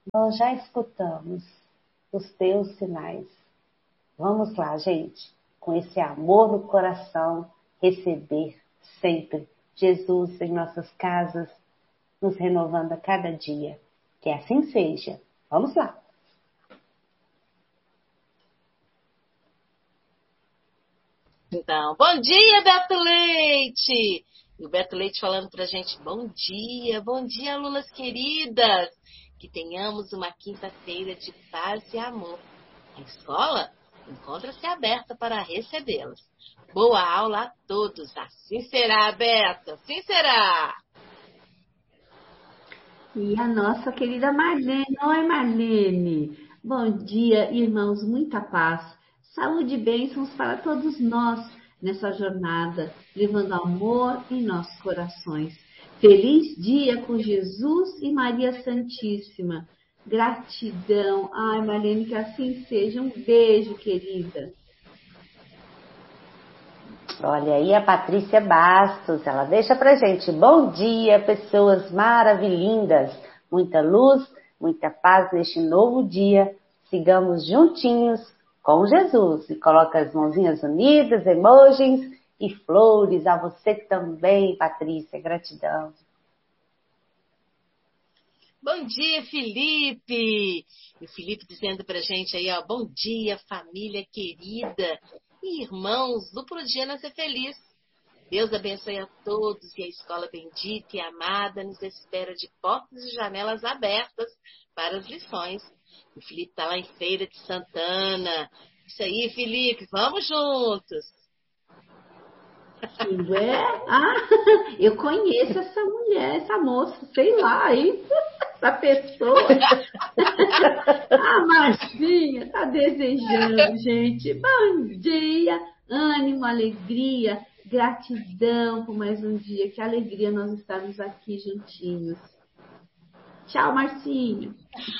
nós já escutamos os teus sinais. Vamos lá, gente, com esse amor no coração, receber sempre Jesus em nossas casas, nos renovando a cada dia. Que assim seja. Vamos lá. Então, bom dia, Beto Leite! E o Beto Leite falando pra gente, bom dia, alunas queridas! Que tenhamos uma quinta-feira de paz e amor. A escola encontra-se aberta para recebê-los. Boa aula a todos! Assim será, Beto, assim será! E a nossa querida Marlene. Oi, Marlene! Bom dia, irmãos, muita paz, saúde e bênçãos para todos nós nessa jornada, levando amor em nossos corações. Feliz dia com Jesus e Maria Santíssima. Gratidão. Ai, Marlene, que assim seja. Um beijo, querida. Olha aí a Patrícia Bastos, ela deixa pra gente, bom dia, pessoas maravilhindas, muita luz, muita paz neste novo dia, sigamos juntinhos com Jesus, e coloca as mãozinhas unidas, emojis e flores, a você também, Patrícia, gratidão. Bom dia, Felipe! E o Felipe dizendo pra gente aí, ó, bom dia, família querida e irmãos do Pro Dia Nascer Feliz. Deus abençoe a todos e a escola bendita e amada nos espera de portas e janelas abertas para as lições. O Felipe tá lá em Feira de Santana. Isso aí, Felipe, vamos juntos! Ué? Ah, eu conheço essa mulher, essa moça, sei lá, hein? Essa pessoa. A Marcinha tá desejando, gente. Bom dia, ânimo, alegria, gratidão por mais um dia. Que alegria nós estarmos aqui juntinhos. Tchau, Marcinho.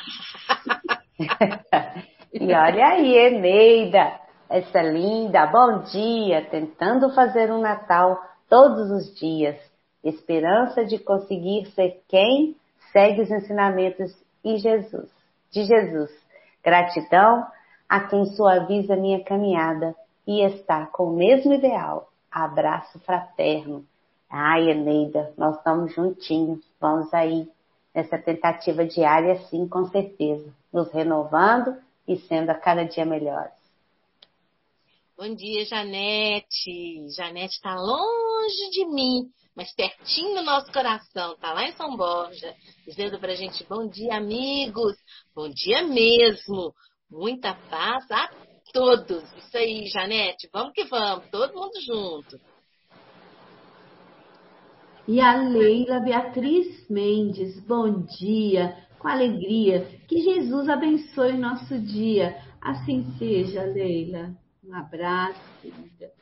E olha aí, Eneida, essa linda, bom dia, tentando fazer um Natal todos os dias, esperança de conseguir ser quem segue os ensinamentos de Jesus. Gratidão a quem suaviza minha caminhada e está com o mesmo ideal. Abraço fraterno. Ai, Eneida, nós estamos juntinhos, vamos aí nessa tentativa diária, sim, com certeza, nos renovando e sendo a cada dia melhores. Bom dia, Janete. Janete está longe de mim, mas pertinho do nosso coração. Está lá em São Borja, dizendo para a gente, bom dia, amigos. Bom dia mesmo. Muita paz a todos. Isso aí, Janete. Vamos que vamos. Todo mundo junto. E a Leila Beatriz Mendes, bom dia, com alegria. Que Jesus abençoe o nosso dia. Assim seja, Leila. Um abraço, querida.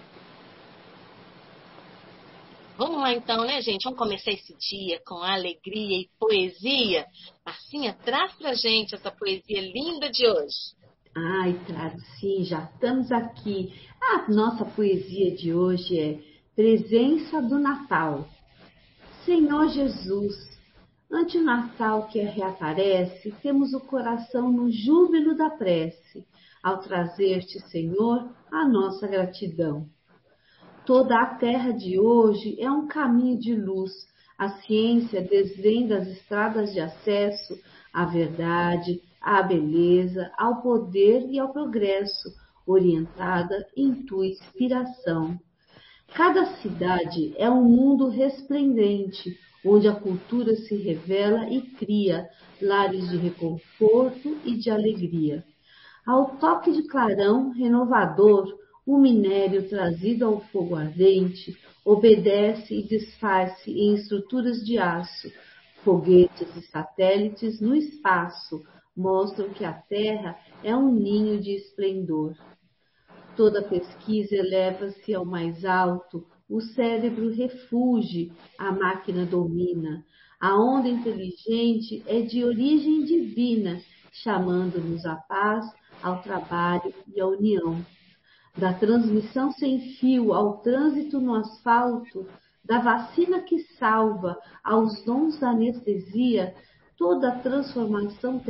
Vamos lá então, né, gente? Vamos começar esse dia com alegria e poesia. Marcinha, traz pra gente essa poesia linda de hoje. Ai, trago sim, já estamos aqui. A nossa poesia de hoje é Presença do Natal. Senhor Jesus, ante o Natal que reaparece, temos o coração no júbilo da prece, ao trazer-te, Senhor, a nossa gratidão. Toda a terra de hoje é um caminho de luz. A ciência desvenda as estradas de acesso à verdade, à beleza, ao poder e ao progresso, orientada em tua inspiração. Cada cidade é um mundo resplendente, onde a cultura se revela e cria lares de reconforto e de alegria. Ao toque de clarão renovador, o minério trazido ao fogo ardente obedece e desfaz-se em estruturas de aço. Foguetes e satélites no espaço mostram que a Terra é um ninho de esplendor. Toda pesquisa eleva-se ao mais alto, o cérebro refuge, a máquina domina. A onda inteligente é de origem divina, chamando-nos à paz, ao trabalho e à união. Da transmissão sem fio ao trânsito no asfalto, da vacina que salva aos dons da anestesia, toda a transformação